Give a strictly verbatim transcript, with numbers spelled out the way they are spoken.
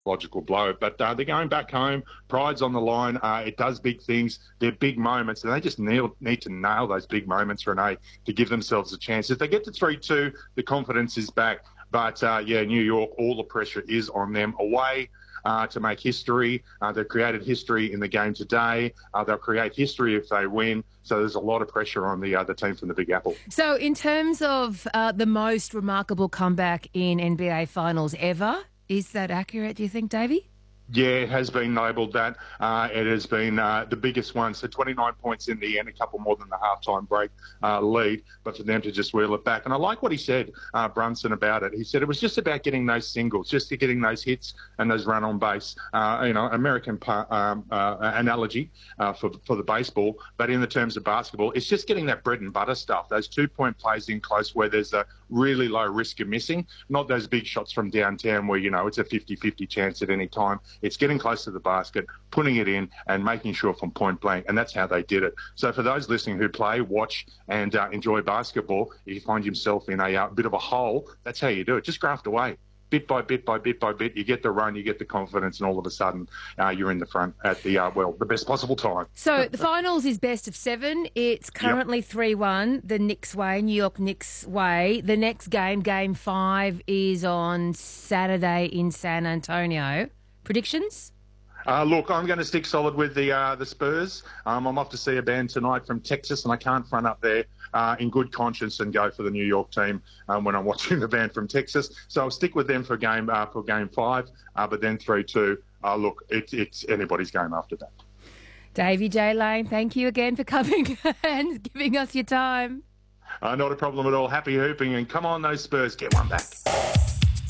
logical blow. But uh, they're going back home. Pride's on the line. Uh, it does big things. They're big moments, and they just nail, need to nail those big moments, Renee, to give themselves a chance. If they get to three two, the confidence is back. But, uh, yeah, New York, all the pressure is on them. Away uh, to make history. Uh, they've created history in the game today. Uh, they'll create history if they win. So there's a lot of pressure on the other team from the Big Apple. So in terms of uh, the most remarkable comeback in N B A finals ever, is that accurate, do you think, Davey? Yeah, it has been labelled that. Uh, it has been uh, the biggest one. So twenty-nine points in the end, a couple more than the halftime break uh, lead, but for them to just wheel it back. And I like what he said, uh, Brunson, about it. He said it was just about getting those singles, just getting those hits and those run on base. Uh, you know, American um, uh, analogy uh, for, for the baseball, but in the terms of basketball, it's just getting that bread and butter stuff, those two-point plays in close where there's a really low risk of missing, not those big shots from downtown where, you know, it's a fifty-fifty chance at any time. It's getting close to the basket, putting it in and making sure from point blank, and that's how they did it. So for those listening who play, watch and uh, enjoy basketball, if you find yourself in a uh, bit of a hole, that's how you do it. Just graft away. Bit by bit by bit by bit, you get the run, you get the confidence, and all of a sudden uh, you're in the front at the, uh, well, the best possible time. So the finals is best of seven. It's currently yep. three one, the Knicks way, New York Knicks way. The next game, game five, is on Saturday in San Antonio. Predictions? Uh, look, I'm going to stick solid with the uh, the Spurs. Um, I'm off to see a band tonight from Texas, and I can't front up there uh, in good conscience and go for the New York team um, when I'm watching the band from Texas. So I'll stick with them for game uh, for game five, uh, but then three two. Uh, look, it, it's anybody's game after that. Davey J. Lane, thank you again for coming and giving us your time. Uh, not a problem at all. Happy hooping, and come on, those Spurs, get one back.